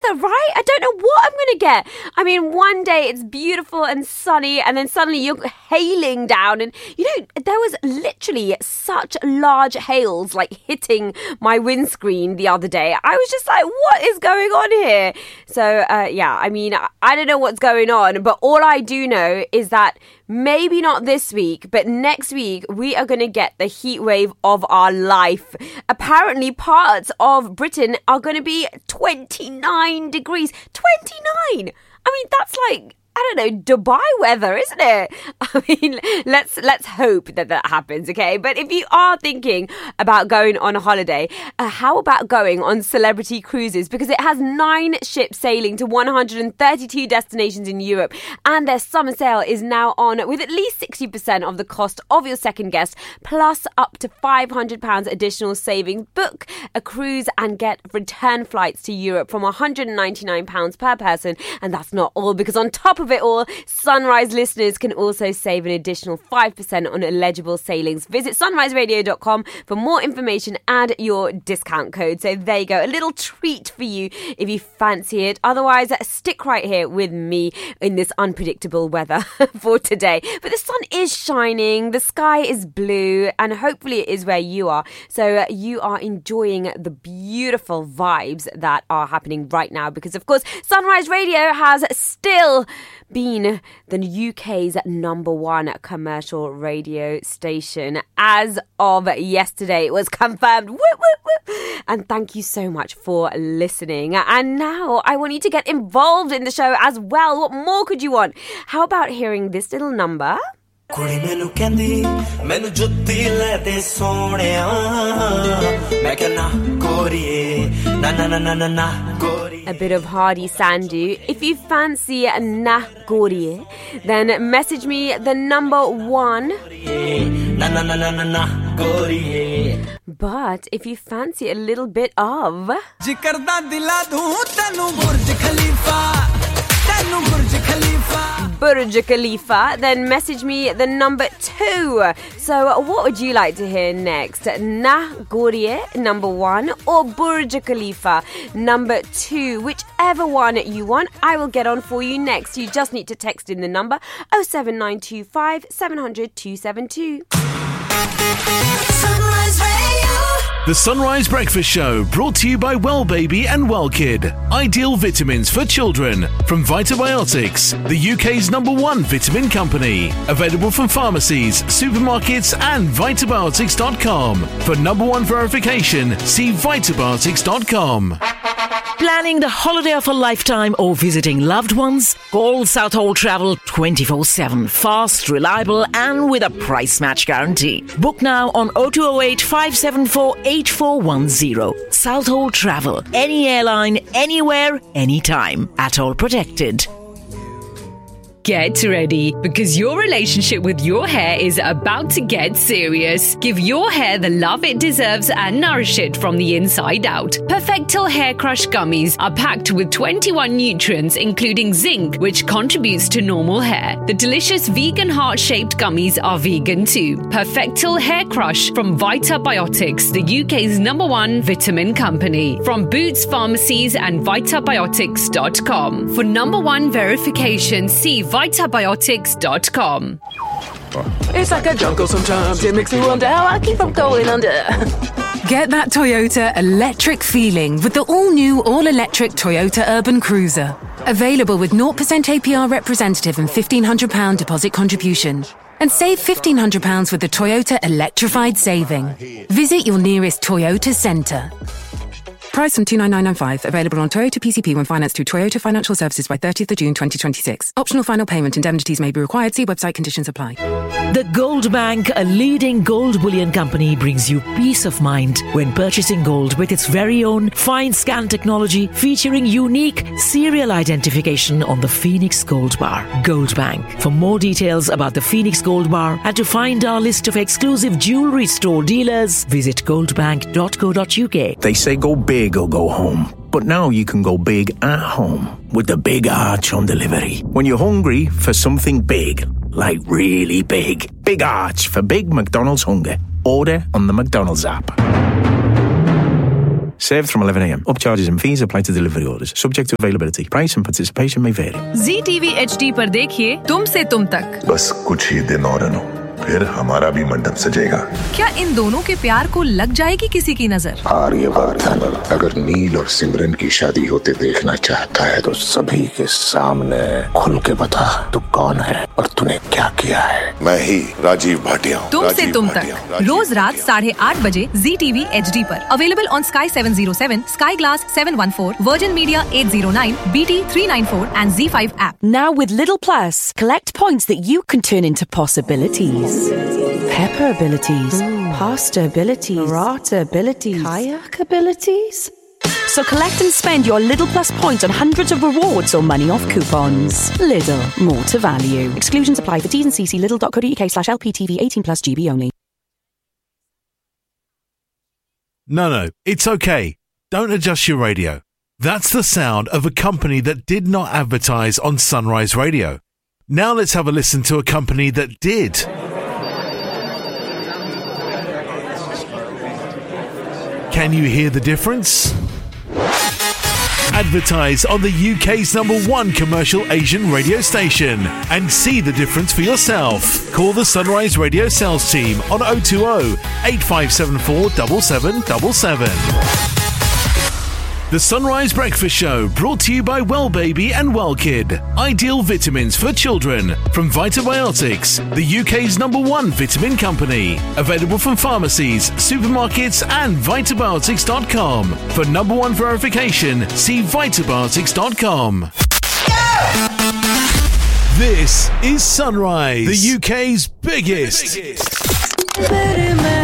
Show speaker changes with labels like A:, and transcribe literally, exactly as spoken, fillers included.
A: weather, right? I don't know what I'm going to get. I mean, one day it's beautiful and sunny, and then suddenly you're hailing down. And, you know, there was literally such large hails, like, hitting my windscreen the other day. I was just like, what is going on here? So, uh, yeah, I mean, I don't know what's going on, but all I do know is that maybe not this week, but next week we are going to get the heat wave of our life. Apparently, parts of Britain are going to be twenty-nine degrees. twenty-nine! I mean, that's like, I don't know, Dubai weather, isn't it? I mean, let's let's hope that that happens, okay? But if you are thinking about going on a holiday, uh, how about going on Celebrity Cruises? Because it has nine ships sailing to one hundred thirty-two destinations in Europe, and their summer sale is now on with at least sixty percent of the cost of your second guest, plus up to five hundred pounds additional savings. Book a cruise and get return flights to Europe from one hundred ninety-nine pounds per person. And that's not all, because on top of it all, Sunrise listeners can also save an additional five percent on eligible sailings. Visit sunrise radio dot com for more information and your discount code. So there you go, a little treat for you if you fancy it. Otherwise, stick right here with me in this unpredictable weather for today. But the sun is shining, the sky is blue, and hopefully it is where you are. So uh, you are enjoying the beautiful vibes that are happening right now, because of course Sunrise Radio has still been the U K's number one commercial radio station as of yesterday. It was confirmed. Woo, woo, woo. And thank you so much for listening. And now I want you to get involved in the show as well. What more could you want? How about hearing this little number?
B: ਕੁੜੀ ਮੈਨੂੰ ਕਹਿੰਦੀ ਮੈਨੂੰ ਜੁੱਤੀ ਲੈ ਦੇ ਸੋਹਣਿਆ ਮੈਂ ਕਹਿੰਦਾ ਗੋਰੀਏ ਨਾ ਨਾ ਨਾ ਨਾ ਨਾ ਗੋਰੀ.
A: A bit of Hardy Sandu. If you fancy a na goriye, then message me the number one.
B: Na na na na na goriye.
A: But if you fancy a little bit of
B: जिकर दा दिला दूं तैनू बुर्ज खलीफा तैनू बुर्ज खलीफा
A: Burj Khalifa, then message me the number two. So what would you like to hear next? Na Goriye, number one, or Burj Khalifa, number two? Whichever one you want, I will get on for you next. You just need to text in the number oh seven nine two five seven hundred two seven two.
C: Sunrise Radio.
D: The Sunrise Breakfast Show, brought to you by Well Baby and Well Kid. Ideal vitamins for children from Vitabiotics, the U K's number one vitamin company. Available from pharmacies, supermarkets and vitabiotics dot com. For number one verification, see vitabiotics dot com.
E: Planning the holiday of a lifetime or visiting loved ones? Call Southall Travel twenty-four seven. Fast, reliable and with a price match guarantee. Book now on oh two oh eight, five seven four, eight four one oh. Southall Travel. Any airline, anywhere, anytime. At all protected.
F: Get ready, because your relationship with your hair is about to get serious. Give your hair the love it deserves and nourish it from the inside out. Perfectil Hair Crush Gummies are packed with twenty-one nutrients, including zinc, which contributes to normal hair. The delicious vegan heart-shaped gummies are vegan too. Perfectil Hair Crush from Vitabiotics, the U K's number one vitamin company. From Boots Pharmacies and vitabiotics dot com. For number one verification, see vitabiotics dot com.
G: It's like a jungle sometimes. It makes me wonder how I keep from going under.
H: Get that Toyota electric feeling with the all-new, all-electric Toyota Urban Cruiser. Available with zero percent A P R representative and fifteen hundred pounds deposit contribution. And save fifteen hundred pounds with the Toyota Electrified Saving. Visit your nearest Toyota centre. Price from two nine nine nine five. Available on Toyota P C P when financed through Toyota Financial Services by thirtieth of June twenty twenty-six. Optional final payment indemnities may be required. See website conditions apply.
E: The Gold Bank, a leading gold bullion company, brings you peace of mind when purchasing gold with its very own fine scan technology featuring unique serial identification on the Phoenix Gold Bar. Gold Bank. For more details about the Phoenix Gold Bar and to find our list of exclusive jewellery store dealers, visit gold bank dot co dot uk.
I: They say go big or go home. But now you can go big at home with the Big Arch on delivery. When you're hungry for something big, like really big, Big Arch for big McDonald's hunger. Order on the McDonald's app. Served from eleven a.m. Upcharges and fees apply to delivery orders. Subject to availability. Price and participation may vary.
C: Z T V H D पर देखिए तुम से तुम तक.
J: बस कुछ ही दिन और अनु, फिर हमारा भी मंडप सजेगा.
C: क्या इन दोनों के प्यार को लग जाएगी किसी की नजर?
J: आर्यवर्धन अगर नील और सिमरन की शादी होते देखना चाहता है तो सभी के सामने खुल के बता तू कौन है और तूने क्या किया है. मैं ही राजीव भाटिया हूँ.
C: तुम से तुम तक रोज रात साढ़े आठ बजे Z T V H D पर. Available on Sky seven oh seven, Sky Glass seven one four, Virgin Media eight oh nine, B T three ninety-four and Z five app.
E: Now with Lidl Plus, collect points that you can turn into possibilities. Pepper abilities, mm. pasta abilities, burrata abilities, kayak abilities. So collect and spend your Lidl Plus points on hundreds of rewards or money off coupons. Lidl, more to value. Exclusions apply for T's and C's. Lidl.co.uk slash LPTV eighteen plus G B only.
D: No, no, it's okay. Don't adjust your radio. That's the sound of a company that did not advertise on Sunrise Radio. Now let's have a listen to a company that did. Can you hear the difference? Advertise on the U K's number one commercial Asian radio station and see the difference for yourself. Call the Sunrise Radio sales team on oh two oh, eight five seven four, seven seven seven seven. The Sunrise Breakfast Show, brought to you by Well Baby and Well Kid. Ideal vitamins for children from Vitabiotics, the U K's number one vitamin company. Available from pharmacies, supermarkets and vitabiotics dot com. For number one verification, see vitabiotics dot com. This is Sunrise, the U K's biggest. biggest.